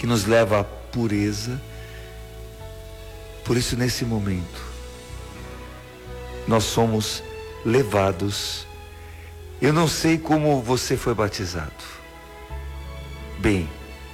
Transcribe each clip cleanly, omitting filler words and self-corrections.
que nos leva à pureza. Por isso, nesse momento, nós somos levados. Eu não sei como você foi batizado. Bem,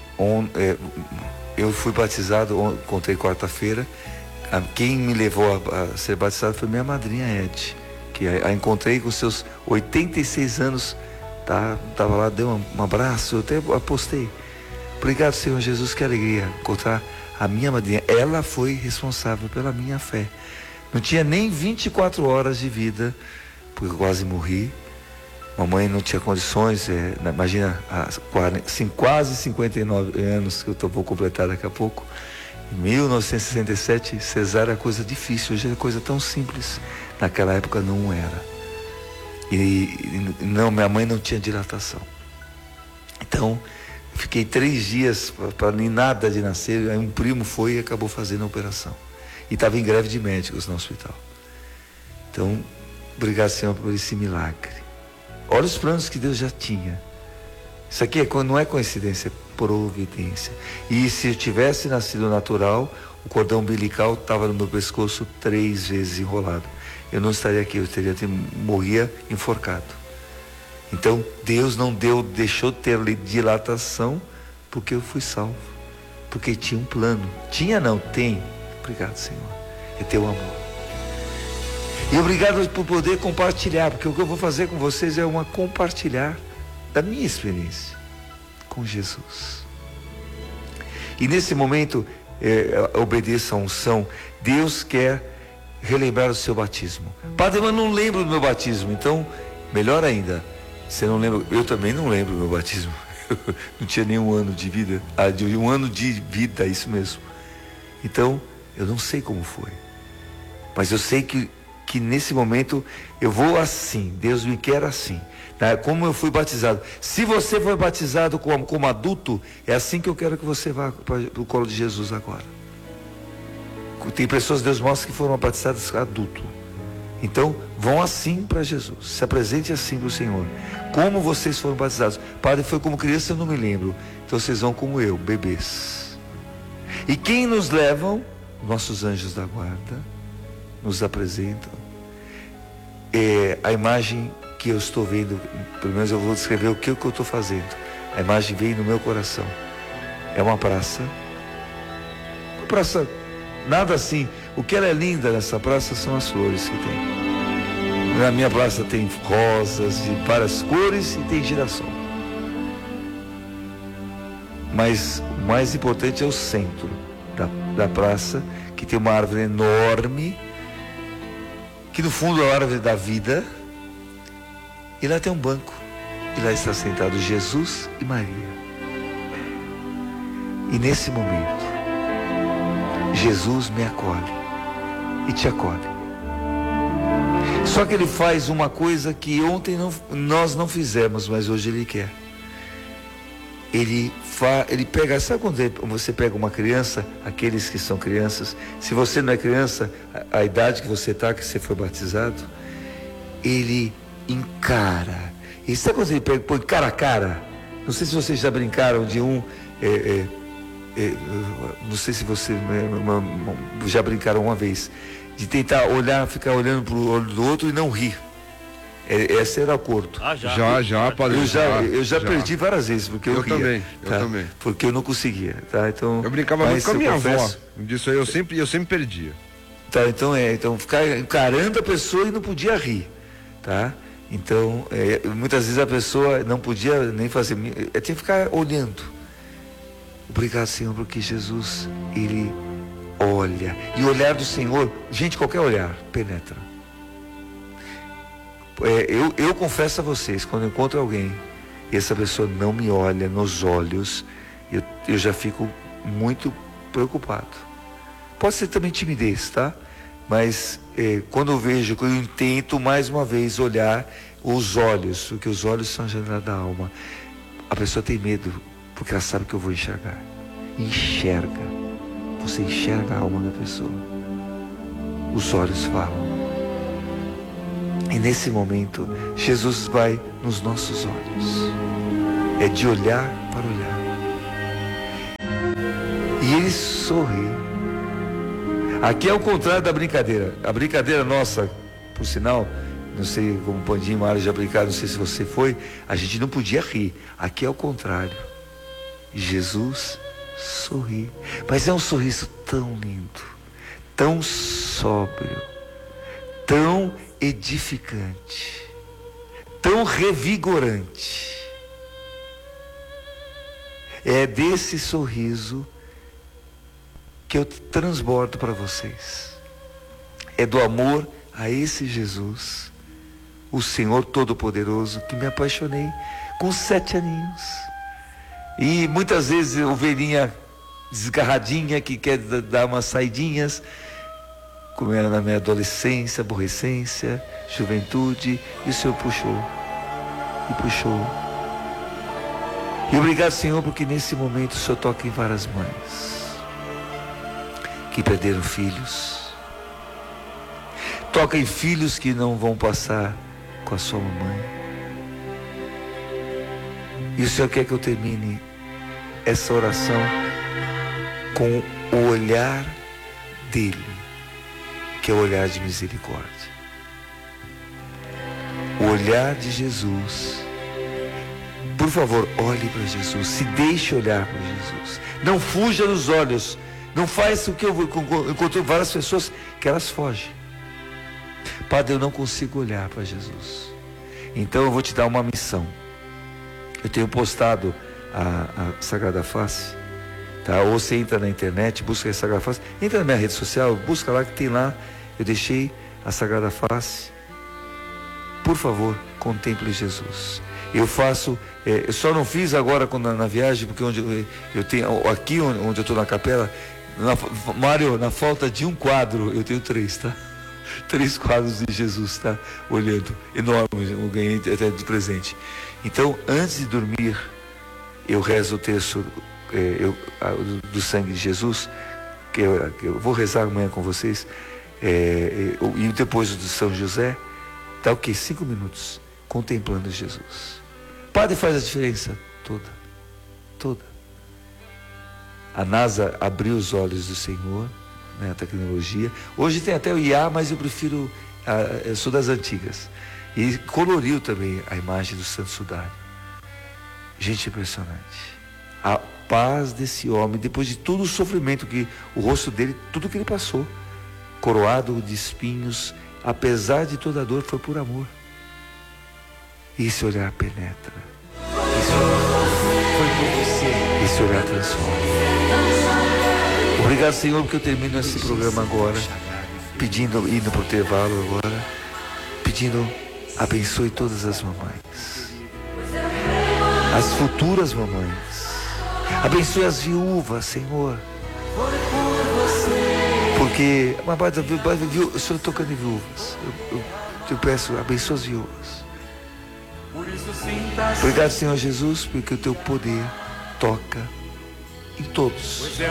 eu fui batizado, contei quarta-feira. Quem me levou a ser batizado foi minha madrinha Ed, que a encontrei com seus 86 anos, tá? Estava lá, deu um abraço, eu até apostei. Obrigado, Senhor Jesus, que alegria encontrar a minha madrinha. Ela foi responsável pela minha fé. Não tinha nem 24 horas de vida, porque eu quase morri. Mamãe não tinha condições, imagina, quase 59 anos que eu vou completar daqui a pouco. Em 1967, cesárea é coisa difícil, hoje é coisa tão simples. Naquela época não era. E não, minha mãe não tinha dilatação. Então, fiquei 3 dias para nem nada de nascer. Aí um primo foi e acabou fazendo a operação. E estava em greve de médicos no hospital. Então, obrigado, Senhor, por esse milagre. Olha os planos que Deus já tinha. Isso aqui não é coincidência, é providência. E se eu tivesse nascido natural, o cordão umbilical estava no meu pescoço 3 vezes enrolado. Eu não estaria aqui, morria enforcado. Então, Deus não deixou de ter dilatação, porque eu fui salvo. Porque tinha um plano. Tinha não, tem. Obrigado, Senhor. É teu amor. E obrigado por poder compartilhar, porque o que eu vou fazer com vocês é compartilhar da minha experiência com Jesus. E nesse momento, obedeça a unção. Deus quer relembrar o seu batismo. Padre, eu não lembro do meu batismo. Então, melhor ainda, você não lembra? Eu também não lembro do meu batismo. Não tinha nenhum ano de vida. De um ano de vida, isso mesmo. Então, eu não sei como foi. Mas eu sei que nesse momento eu vou assim. Deus me quer assim. Tá? Como eu fui batizado. Se você foi batizado como adulto, é assim que eu quero que você vá para o colo de Jesus agora. Tem pessoas, Deus mostra, que foram batizadas adulto. Então, vão assim para Jesus. Se apresente assim para o Senhor. Como vocês foram batizados? Padre, foi como criança, eu não me lembro. Então, vocês vão como eu, bebês. E quem nos levam? Nossos anjos da guarda nos apresentam. A imagem que eu estou vendo, pelo menos eu vou descrever o que eu estou fazendo. A imagem vem no meu coração. É uma praça. Uma praça, nada assim. O que ela é linda nessa praça são as flores que tem. Na minha praça tem rosas de várias cores e tem girassol. Mas o mais importante é o centro da praça, que tem uma árvore enorme, que no fundo é a árvore da vida, e lá tem um banco, e lá está sentado Jesus e Maria. E nesse momento, Jesus me acolhe e te acolhe. Só que ele faz uma coisa que ontem nós não fizemos, mas hoje ele quer. Ele pega, sabe quando você pega uma criança, aqueles que são crianças, se você não é criança, a idade que você está, que você foi batizado, ele encara. E sabe quando ele põe cara a cara? Não sei se vocês já brincaram de não sei se vocês já brincaram uma vez, de tentar ficar olhando para o olho do outro e não rir. Esse era o acordo. Já, padre. Eu já perdi várias vezes, porque eu ria. Eu também. Porque eu não conseguia, tá? Então, eu brincava muito com a minha avó. Disso aí eu sempre perdia. Tá, então ficar encarando a pessoa e não podia rir, tá? Então, muitas vezes a pessoa não podia nem fazer, tinha que ficar olhando. Obrigado, Senhor, porque Jesus, ele olha. E o olhar do Senhor, gente, qualquer olhar penetra. Eu confesso a vocês, quando eu encontro alguém e essa pessoa não me olha nos olhos, eu já fico muito preocupado. Pode ser também timidez, tá? Mas quando eu vejo, quando eu tento mais uma vez olhar os olhos, porque os olhos são a janela da alma, a pessoa tem medo, porque ela sabe que eu vou enxergar. Enxerga. Você enxerga a alma da pessoa. Os olhos falam. E nesse momento, Jesus vai nos nossos olhos. É de olhar para olhar. Ele sorri. Aqui é o contrário da brincadeira. A brincadeira nossa, por sinal, não sei como o Pandinho e Mário já brincaram, não sei se você foi, a gente não podia rir. Aqui é o contrário. Jesus sorri. Mas é um sorriso tão lindo, tão sóbrio, tão edificante, tão revigorante. É desse sorriso que eu transbordo para vocês. É do amor a esse Jesus, o Senhor Todo-Poderoso, que me apaixonei com 7 aninhos. E muitas vezes ovelhinha desgarradinha que quer dar umas saidinhas, como era na minha adolescência, aborrecência, juventude, e o Senhor puxou, e puxou. E obrigado, Senhor, porque nesse momento o Senhor toca em várias mães que perderam filhos. Toca em filhos que não vão passar com a sua mamãe. E o Senhor quer que eu termine essa oração com o olhar dele, que é o olhar de misericórdia. O olhar de Jesus. Por favor, olhe para Jesus, se deixe olhar para Jesus. Não fuja dos olhos. Não faz o que eu encontro várias pessoas que elas fogem. Padre, eu não consigo olhar para Jesus. Então eu vou te dar uma missão. Eu tenho postado a Sagrada Face, tá? Ou você entra na internet, busca a Sagrada Face, entra na minha rede social, busca lá que tem lá. Eu deixei a Sagrada Face. Por favor, contemple Jesus. Eu faço, eu só não fiz agora na viagem, porque onde eu tenho, aqui onde eu estou na capela, Mário, na falta de um quadro, eu tenho 3, tá? 3 quadros de Jesus, tá? Olhando, enorme, eu ganhei até de presente. Então, antes de dormir, eu rezo o texto do sangue de Jesus, que eu vou rezar amanhã com vocês, e depois o de São José, tá o quê? 5 minutos, contemplando Jesus. Padre, faz a diferença toda, toda. A NASA abriu os olhos do Senhor, né, a tecnologia. Hoje tem até o IA, mas eu prefiro, eu sou das antigas. E coloriu também a imagem do Santo Sudário. Gente, impressionante. A paz desse homem, depois de todo o sofrimento que o rosto dele, tudo que ele passou, coroado de espinhos, apesar de toda a dor, foi por amor. E esse olhar penetra. Foi por você. Esse olhar transforma. Obrigado, Senhor, porque eu termino esse programa agora, pedindo, indo para o intervalo agora, pedindo, abençoe todas as mamães, as futuras mamães, abençoe as viúvas, Senhor, porque o Senhor tocando em viúvas, eu peço, abençoe as viúvas. Obrigado, Senhor Jesus, porque o teu poder toca em todos.